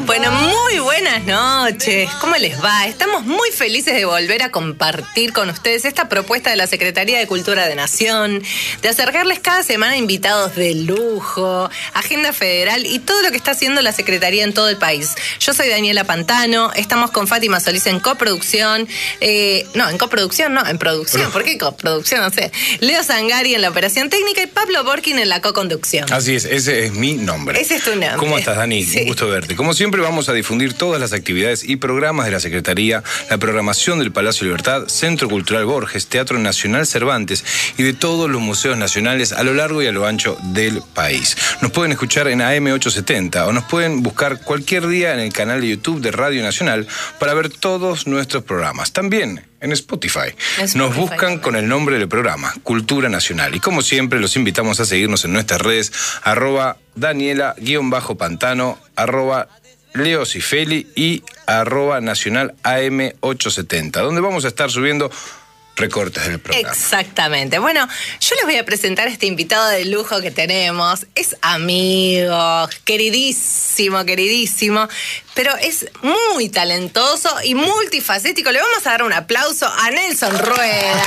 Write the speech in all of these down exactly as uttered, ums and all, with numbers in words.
Bueno, muy buenas noches. ¿Cómo les va? Estamos muy felices de volver a compartir con ustedes esta propuesta de la Secretaría de Cultura de Nación, de acercarles cada semana invitados de lujo, agenda federal y todo lo que está haciendo la Secretaría en todo el país. Yo soy Daniela Pantano, estamos con Fátima Solís en coproducción, eh, no, en coproducción, no, en producción, ¿por qué coproducción? No sé. Leo Zangari en la operación técnica y Pablo Borkin en la coconducción. Así es, ese es mi nombre. Ese es tu nombre. ¿Cómo estás, Dani? Sí. Un gusto verte. Como siempre, vamos a difundir todas las actividades y programas de la Secretaría, la programación del Palacio Libertad, Centro Cultural Borges, Teatro Nacional Cervantes y de todos los museos nacionales a lo largo y a lo ancho del país. Nos pueden escuchar en A M ochocientos setenta o nos pueden buscar cualquier día en el canal de YouTube de Radio Nacional para ver todos nuestros programas. También en Spotify. Spotify. Nos buscan con el nombre del programa, Cultura Nacional. Y como siempre, los invitamos a seguirnos en nuestras redes, arroba Daniela-Pantano, arroba Leo Cifeli y arroba Nacional A M ochocientos setenta, donde vamos a estar subiendo recortes del programa. Exactamente. Bueno, yo les voy a presentar a este invitado de lujo que tenemos. Es amigo, queridísimo, queridísimo, pero es muy talentoso y multifacético. Le vamos a dar un aplauso a Nelson Rueda.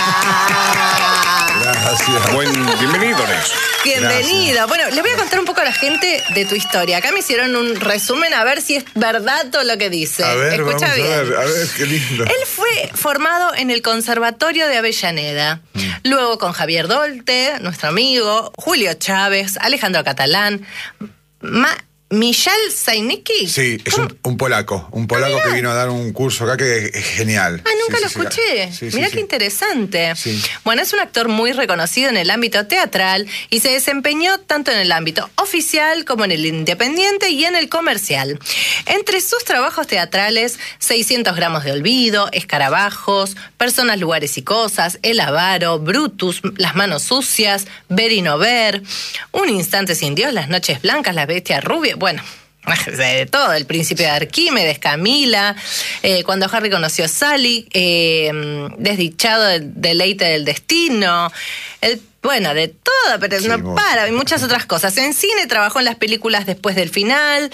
Gracias. Buen, bienvenido, Nelson. Bienvenido. Gracias. Bueno, les voy a contar un poco a la gente de tu historia. Acá me hicieron un resumen a ver si es verdad todo lo que dice. A ver, Escucha vamos bien. a ver, a ver, qué lindo. Él fue formado en el Conservatorio de Avellaneda, mm. luego con Javier Dolte, nuestro amigo, Julio Chávez, Alejandro Catalán, Ma Michal Zajnicki. Sí, es un, un polaco, un polaco ah, que vino a dar un curso acá que es genial. Ah, nunca sí, lo sí, escuché. Sí, sí, Mirá sí, qué sí. interesante. Sí. Bueno, es un actor muy reconocido en el ámbito teatral y se desempeñó tanto en el ámbito oficial como en el independiente y en el comercial. Entre sus trabajos teatrales, seiscientos gramos de olvido, Escarabajos, Personas, lugares y cosas, El avaro, Brutus, Las manos sucias, Ver y no ver, Un instante sin Dios, Las noches blancas, La bestia rubia, bueno, de todo, El príncipe de Arquímedes, Camila, eh, Cuando Harry conoció a Sally, eh, Desdichado, el deleite del destino, el bueno, de todo, pero sí, no bueno. para, y muchas otras cosas. En cine trabajó en las películas Después del final,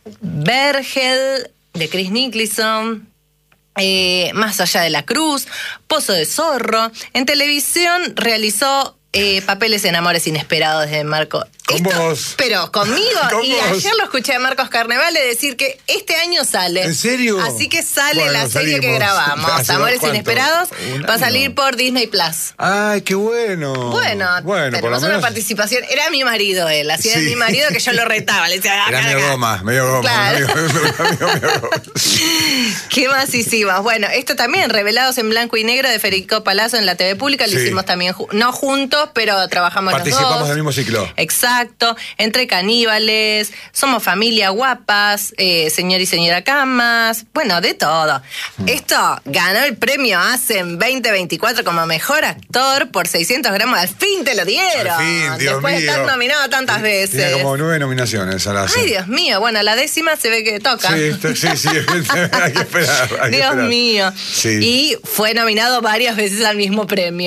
Vergel, de Chris Nicholson, eh, Más allá de la cruz, Pozo de zorro. En televisión realizó eh, papeles en Amores inesperados de Marco. Con Esto, vos. Pero conmigo. Con y vos. ayer lo escuché a Marcos Carnevale decir que este año sale. ¿En serio? Así que sale bueno, la serie salimos. que grabamos. Amores ¿Cuánto? inesperados Un va a año. salir por Disney Plus. Ay, qué bueno. Bueno, bueno por lo tenemos menos... una participación. Era mi marido él, así era Sí. mi marido que yo lo retaba. Le decía, Era acá, medio acá. goma, medio goma. Claro. Medio, medio, medio goma. ¿Qué más hicimos? Bueno, esto también, Revelados en blanco y negro de Federico Palazzo en la T V Pública, lo Sí. hicimos también, ju- no juntos, pero trabajamos los Participamos dos. del mismo ciclo. Exacto, Entre caníbales, Somos familia, Guapas, eh, Señor y señora Camas, bueno, de todo. Mm. Esto ganó el premio ASEM veinte veinticuatro como mejor actor por seiscientos gramos, al fin te lo dieron. Al fin, Dios Después de mío. estar nominado tantas veces. Tiene como nueve nominaciones a la Ay, Dios mío, bueno, la décima se ve que toca. Sí, sí, sí, hay que esperar. Hay que Dios esperar. mío. Sí. Y fue nominado varias veces al mismo premio.